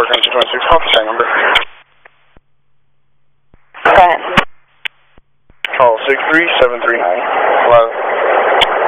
Grand 226, call for same number. Go ahead. Call 63739.